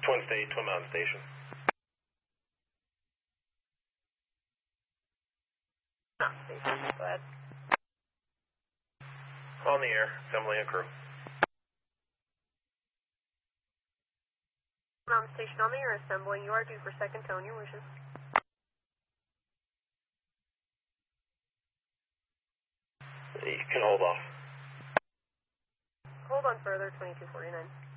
Twin Mountain Station. Mountain Station, go ahead. On the air, assembly and crew. Mountain Station on the air, assembling. You are due for second tone, your wishes. You can hold off. Hold on further, 2249.